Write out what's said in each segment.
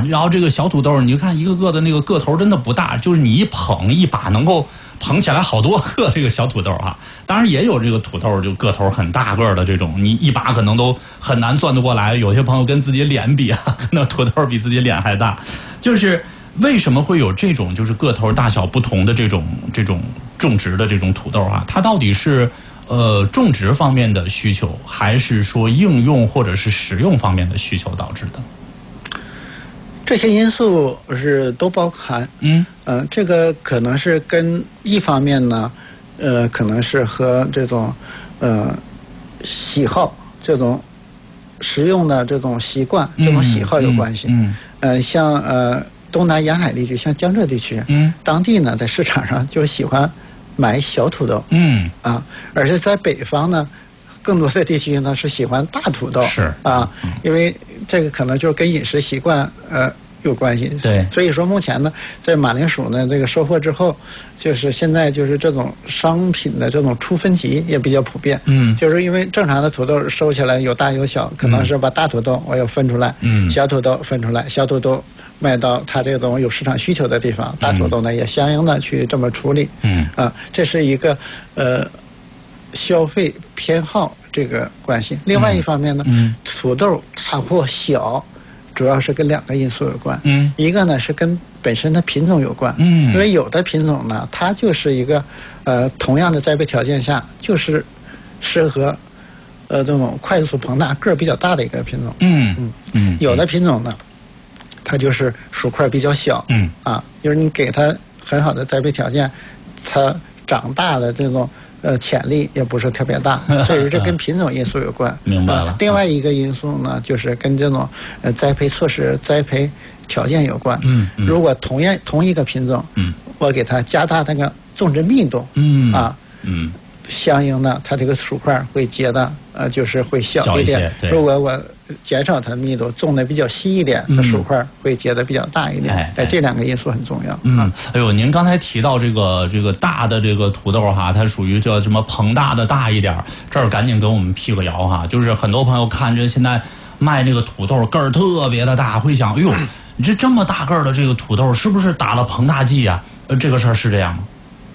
然后这个小土豆，你就看一个个的那个个头真的不大，就是你一捧一把能够捧起来好多个这个小土豆哈。当然也有这个土豆就个头很大个的这种，你一把可能都很难攥得过来。有些朋友跟自己脸比啊，可能土豆比自己脸还大。就是为什么会有这种就是个头大小不同的这种种植的这种土豆啊？它到底是种植方面的需求，还是说应用或者是食用方面的需求导致的？ 这些因素是都包含。这个可能是跟一方面呢，可能是和这种喜好、这种食用的这种习惯、这种喜好有关系。像东南沿海地区，像江浙地区，当地呢在市场上就喜欢买小土豆。而且在北方呢，更多的地区呢是喜欢大土豆。 是因为这个可能就是跟饮食习惯有关系。 对， 所以说目前呢，在马铃薯呢这个收获之后，就是现在就是这种商品的这种初分级也比较普遍。就是因为正常的土豆收起来有大有小，可能是把大土豆我要分出来，小土豆分出来，小土豆卖到它这种有市场需求的地方，大土豆呢也相应的去这么处理。这是一个消费偏好这个关系。另外一方面呢，土豆大或小，主要是跟两个因素有关。一个呢是跟本身的品种有关。因为有的品种呢，它就是一个同样的栽培条件下，就是适合这种快速膨大、个儿比较大的一个品种。有的品种呢，它就是薯块比较小。就是你给它很好的栽培条件，它长大的这种潜力也不是特别大，所以说这跟品种因素有关。 明白了。 另外一个因素呢，就是跟这种栽培措施、栽培条件有关。如果同一个品种，我给它加大那个种植密度，相应的它这个薯块会结的就是会小一点。如果我减少它的密度，种的比较稀一点，它薯块会结的比较大一点。这两个因素很重要。 哎呦，您刚才提到这个大的这个土豆哈，它属于叫什么膨大的大一点，这儿赶紧跟我们辟个谣哈。就是很多朋友看着现在卖这个土豆个儿特别的大，会想，哎呦，你这么大个儿的这个土豆是不是打了膨大剂啊？这个事儿是这样吗？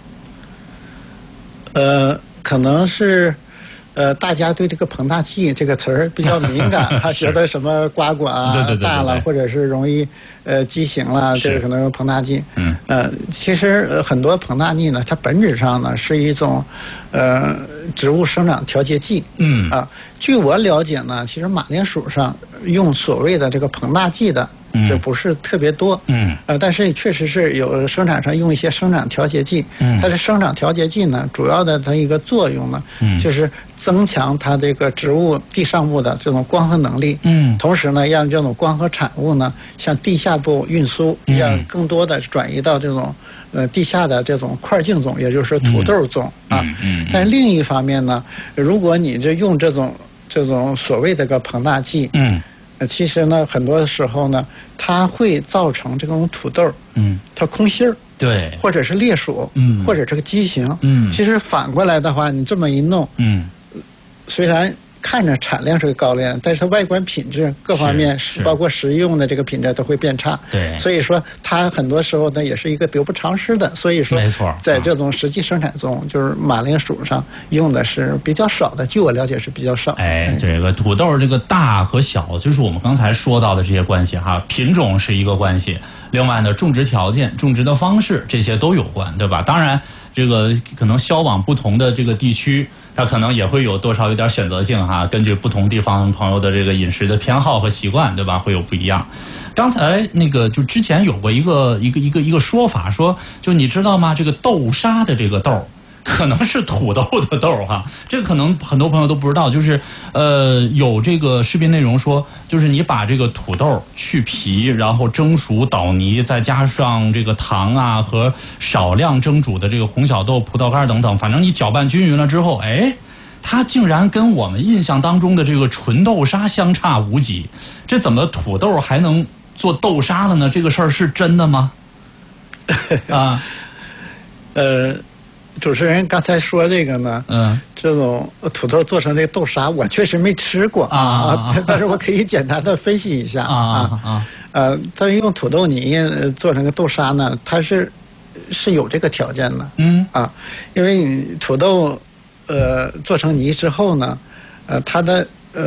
可能是大家对这个膨大剂这个词儿比较敏感，他觉得什么瓜果大了，或者是容易畸形了，这个可能是膨大剂。其实很多膨大剂呢，它本质上呢是一种植物生长调节剂。据我了解呢，其实马铃薯上用所谓的这个膨大剂的这不是特别多。但是确实是有生产上用一些生长调节剂。它是生长调节剂呢，主要的它一个作用呢，就是增强它这个植物地上部的这种光合能力。同时呢，让这种光合产物呢向地下部运输，让更多的转移到这种地下的这种块茎种，也就是土豆种但是另一方面呢，如果你这用这种所谓的个膨大剂，其实呢，很多时候呢，它会造成这种土豆，它空心儿， 对， 或者是裂薯，或者这个畸形，其实反过来的话，你这么一弄，虽然看着产量是个高量，但是它外观品质各方面，包括食用的这个品质都会变差。 对， 所以说它很多时候呢也是一个得不偿失的。所以说， 没错， 在这种实际生产中，就是马铃薯上用的是比较少的，据我了解是比较少。 这个土豆这个大和小，就是我们刚才说到的这些关系哈，品种是一个关系，另外呢，种植条件、种植的方式这些都有关，对吧？当然，这个可能销往不同的这个地区，它可能也会有多少有点选择性哈，根据不同地方朋友的这个饮食的偏好和习惯，对吧？会有不一样。刚才那个就之前有过一个说法，说就你知道吗？这个豆沙的这个豆可能是土豆的豆哈，这个可能很多朋友都不知道。就是有这个视频内容说，就是你把这个土豆去皮，然后蒸熟捣泥，再加上这个糖啊和少量蒸煮的这个红小豆、葡萄干等等，反正你搅拌均匀了之后，它竟然跟我们印象当中的这个纯豆沙相差无几。这怎么土豆还能做豆沙了呢？这个事儿是真的吗？ 主持人刚才说这个呢，这种土豆做成这个豆沙，我确实没吃过但是我可以简单的分析一下它用土豆泥做成个豆沙呢，它是有这个条件的，因为你土豆做成泥之后呢，它的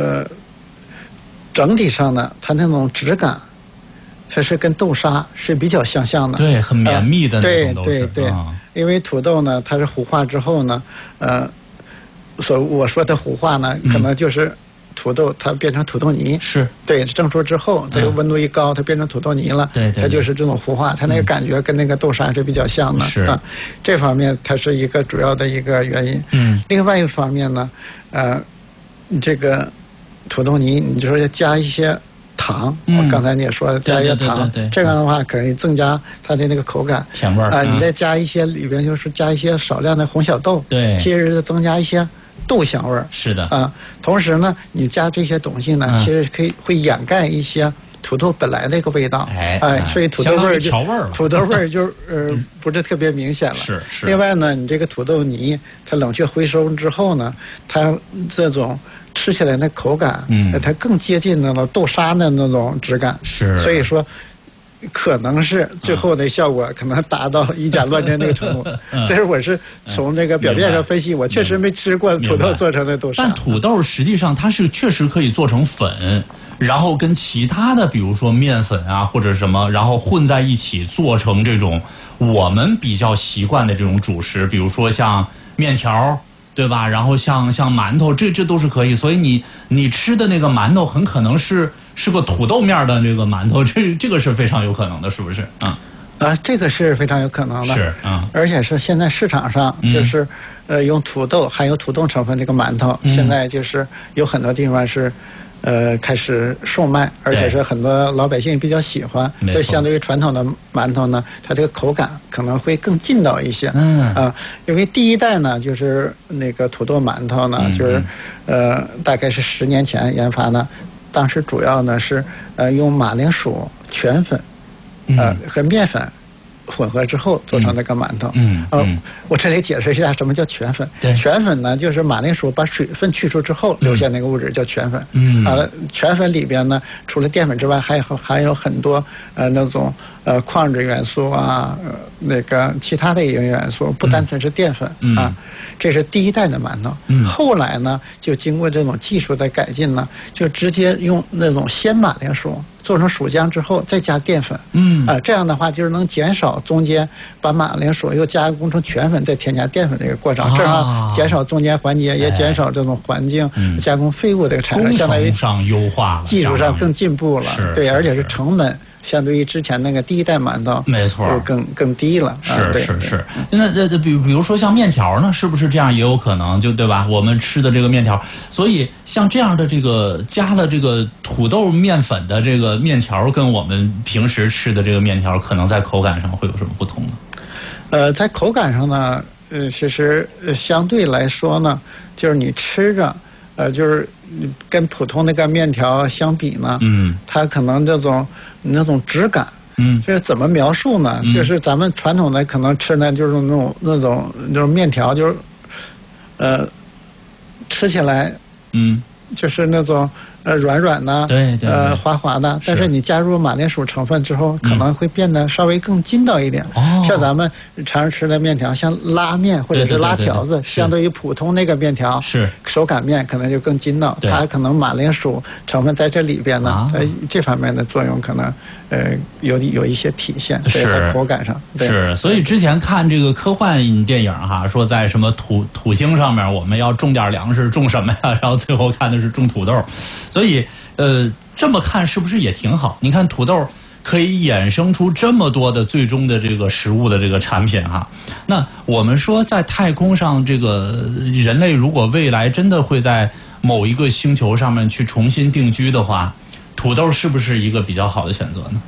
整体上呢，它那种质感。它是跟豆沙是比较相像的， 对，很绵密的那种豆是。 对，因为土豆呢，它是糊化之后呢，我说的糊化呢，可能就是土豆它变成土豆泥， 是对，蒸熟之后，它温度一高，它变成土豆泥了， 对， 它就是这种糊化，它那个感觉跟那个豆沙是比较像的， 是这方面它是一个主要的一个原因。另外一方面呢，这个土豆泥，你就说要加一些。糖，我刚才你也说了，加一些糖，这样的话可以增加它的那个口感、 甜味儿你再加一些里边就是加一些少量的红小豆， 对， 其实增加一些豆香味儿。 是的同时呢，你加这些东西呢，其实会掩盖一些土豆本来的一个味道，所以土豆味儿就土豆味儿就不是特别明显了。 是。 另外呢，你这个土豆泥它冷却回收之后呢，它这种。吃起来那口感，它更接近那种豆沙的那种质感， 是， 所以说，可能是最后的效果可能达到以假乱真那个程度。这是我是从这个表面上分析，我确实没吃过土豆做成的豆沙。 但土豆实际上它是确实可以做成粉，然后跟其他的比如说面粉啊或者什么，然后混在一起做成这种我们比较习惯的这种主食，比如说像面条。对吧？然后像馒头，这都是可以。所以你吃的那个馒头很可能是个土豆面的这个馒头，这个是非常有可能的，是不是？ 这个是非常有可能的。 是而且是现在市场上就是用土豆含有土豆成分这个馒头，现在就是有很多地方是。开始售卖，而且是很多老百姓比较喜欢。这相对于传统的馒头呢，它这个口感可能会更劲道一些。因为第一代呢，就是那个土豆馒头呢，就是大概是10年前研发的，当时主要呢是用马铃薯全粉和面粉。混合之后做成那个馒头。我这里解释一下什么叫全粉。全粉呢，就是马铃薯把水分去除之后留下那个物质叫全粉。全粉里边呢，除了淀粉之外，还有很多那种矿质元素啊，那个其他的营养元素，不单纯是淀粉这是第一代的馒头。后来呢，就经过这种技术的改进呢，就直接用那种鲜马铃薯。做成薯浆之后再加淀粉，这样的话就是能减少中间把马铃薯又加工成全粉再添加淀粉这个过程，这样减少中间环节，也减少这种环境加工废物这个产生，相当于上优化， 技术上更进步了，对，而且是成本。相对于之前那个第一代馒头， 没错， 更低了。 是。那比如说像面条呢，是不是这样也有可能？就对吧？我们吃的这个面条，所以像这样的这个加了这个土豆面粉的这个面条，跟我们平时吃的这个面条，可能在口感上会有什么不同呢？ 在口感上呢，其实相对来说呢，就是你吃着，就是跟普通那个面条相比呢，它可能那种质感，这怎么描述呢？就是咱们传统的可能吃的就是那种面条，就是吃起来，就是那种软软的， 对， 滑滑的。但是你加入马铃薯成分之后，可能会变得稍微更筋道一点。像咱们常吃的面条，像拉面或者是拉条子，相对于普通那个面条， 是手擀面可能就更筋道。它可能马铃薯成分在这里边呢，它这方面的作用可能有一些体现，在口感上。 是，所以之前看这个科幻电影哈，说在什么土星上面我们要种点粮食，种什么呀？然后最后看的是种土豆。所以，这么看是不是也挺好？你看土豆可以衍生出这么多的最终的这个食物的这个产品哈。那我们说在太空上，这个人类如果未来真的会在某一个星球上面去重新定居的话，土豆是不是一个比较好的选择呢？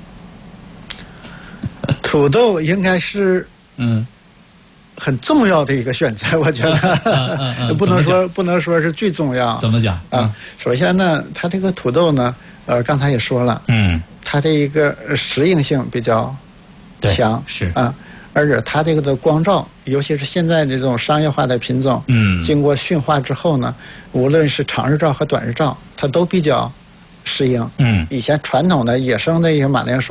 土豆应该是很重要的一个选择，我觉得不能说是最重要。 怎么讲啊？ 首先呢，它这个土豆呢，刚才也说了，它这一个适应性比较强， 是而且它这个的光照，尤其是现在这种商业化的品种，经过驯化之后呢，无论是长日照和短日照，它都比较适应。以前传统的野生的一些马铃薯。